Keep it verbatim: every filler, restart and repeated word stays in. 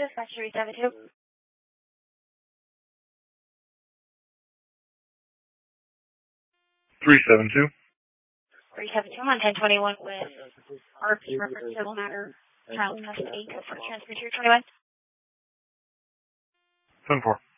Dispatch three seven two. three seven two. three seven two on ten twenty-one with R P reference civil matter, child investigate for transfer two twenty-one. ten four.